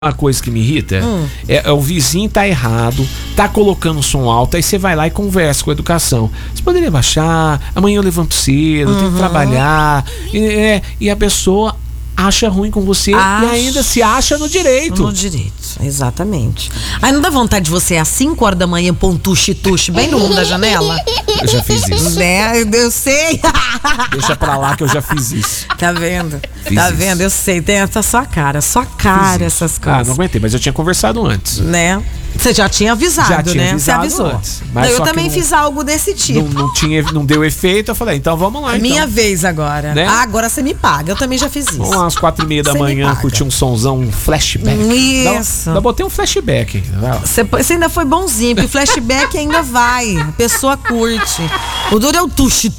Uma coisa que me irrita é o vizinho tá errado, tá colocando som alto, aí você vai lá e conversa com a educação. Você poderia baixar, amanhã eu levanto cedo, eu tenho que trabalhar. E a pessoa acha ruim com você e ainda se acha no direito. No direito, exatamente. Aí não dá vontade de você às 5 horas da manhã pôr um tuxe-tuxe bem no rumo da janela? Eu já fiz isso. Né? Eu sei. Deixa pra lá que eu já fiz isso. Tá vendo? Fiz tá isso. vendo? Eu sei, tem essa sua cara essas coisas. Não aguentei, mas eu tinha conversado antes. Né? Você já tinha avisado, Já tinha né? avisado Você avisou. antes, mas eu só que também não- fiz algo desse tipo. Não deu efeito, eu falei, então vamos lá. Minha então. vez agora. Né? Agora você me paga. Eu também já fiz isso. Vamos lá às 4h30 da Você me manhã, paga. curtir um sonzão, um flashback. Isso. Ainda botei um flashback. Vai lá. Você ainda foi bonzinho, porque flashback ainda vai. A pessoa curte. O duro é o tuxe.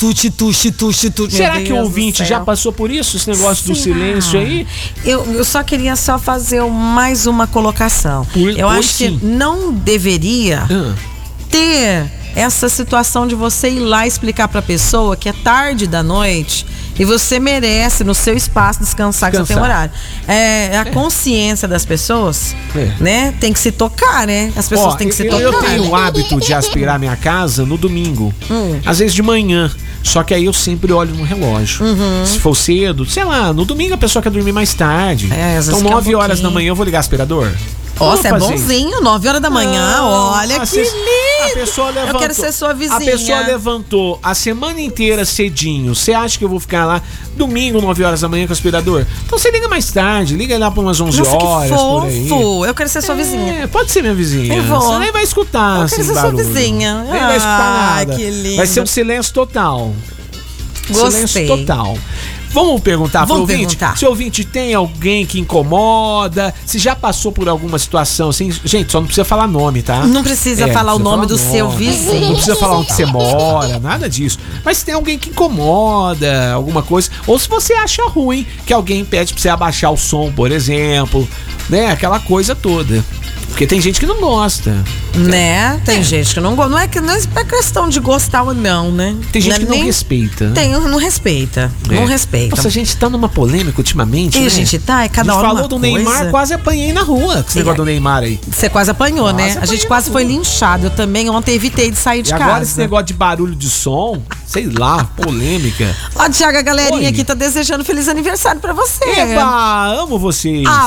Será Meu que o Deus ouvinte do já céu. passou por isso? Esse negócio do Será? silêncio aí? Eu só queria fazer mais uma colocação. Eu Pois acho sim. que não deveria Ah, ter essa situação de você ir lá explicar pra pessoa que é tarde da noite e você merece no seu espaço descansar, que você tem um horário. É a consciência das pessoas, né? Tem que se tocar, né? As pessoas têm que se tocar. Eu tenho o hábito de aspirar minha casa no domingo. Às vezes de manhã. Só que aí eu sempre olho no relógio. Se for cedo, sei lá, no domingo a pessoa quer dormir mais tarde. Às vezes Então quer 9 um horas da pouquinho. manhã eu vou ligar aspirador. Ó, você é Vamos fazer bonzinho, 9 horas da manhã. Olha que lindo. A pessoa levantou. Eu quero ser sua vizinha. A pessoa levantou a semana inteira cedinho. Você acha que eu vou ficar lá domingo, 9 horas da manhã com o aspirador? Então você liga mais tarde, liga lá por umas 11 Nossa, horas, que por aí. fofo. Eu quero ser sua vizinha. Pode ser minha vizinha. Eu vou. Você nem vai escutar Eu assim, quero ser sua barulho. vizinha. Nem vai escutar Ai, nada. que lindo. Vai ser um silêncio total. Gostei. Silêncio total. Vamos perguntar pro ouvinte? Se o ouvinte tem alguém que incomoda, se já passou por alguma situação assim. Gente, só não precisa falar nome, tá? Não precisa falar o nome do seu vizinho. Não precisa falar onde você mora, nada disso. Mas se tem alguém que incomoda, alguma coisa, ou se você acha ruim que alguém pede pra você abaixar o som, por exemplo, né? Aquela coisa toda. Porque tem gente que não gosta. Né? Tem gente que não gosta. Não é questão de gostar ou não, né? Tem gente que não nem- respeita. Não respeita. Não respeita. Nossa, a gente tá numa polêmica ultimamente, E né? a gente tá, é cada a gente hora falou uma do coisa. Neymar, quase apanhei na rua com esse negócio do Neymar aí. Você quase apanhou, Quase né? A gente apanhei quase na foi rua. linchado. Eu também ontem evitei de sair de E casa. agora esse negócio de barulho de som, sei lá, polêmica. Ó, Thiago, a galerinha Oi. aqui tá desejando feliz aniversário pra você. Eba, amo vocês. A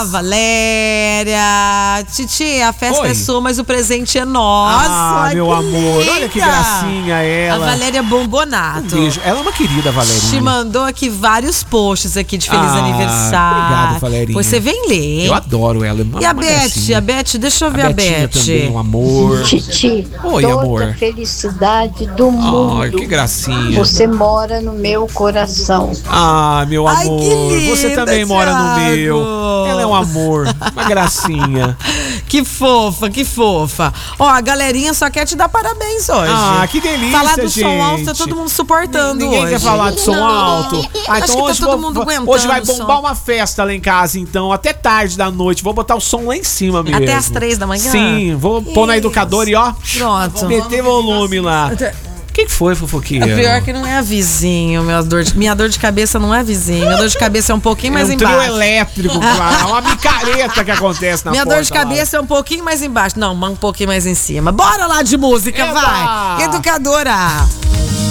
Valéria. Titi, a festa Oi. é sua, mas o presente é nosso. Ah, Ai, meu que amor, olha linda. que gracinha ela. A Valéria Bombonato. Um beijo. Ela é uma querida, Valerinha. Te mandou aqui vários posts aqui de feliz aniversário. Obrigado, Valerinha. Pois você vem ler, hein? Eu adoro ela. É uma, E a uma Beth? gracinha. A Beth, deixa eu ver a Betinha Beth. também, um amor. Titi, Oi, toda amor. a felicidade do mundo. Ai, que gracinha. Você mora no meu coração. Ah, meu Ai, amor. que linda, Você também mora no Thiago. meu. Ela é um amor, uma gracinha. Que fofa, que fofa. Ó, a galerinha só quer te dar parabéns hoje. Ah, que delícia, Falar do gente. som alto, tá todo mundo suportando Ninguém hoje. quer falar de som alto. Ah, Acho então que tá hoje, todo mundo aguentando hoje vai o bombar som. uma festa lá em casa, então, até tarde da noite. Vou botar o som lá em cima mesmo. Até às 3 da manhã? Sim, vou pôr na Isso. educadora e ó, Pronto. meter volume lá. O que foi, fofoqueira? Pior que não é a vizinho, minha dor de cabeça não é vizinho. Minha dor de cabeça é um pouquinho mais um trio embaixo. elétrico, claro. Uma micareta que acontece na Minha porta dor de lá. cabeça é um pouquinho mais embaixo. Não, um pouquinho mais em cima. Bora lá de música, Eba! vai. Educadora.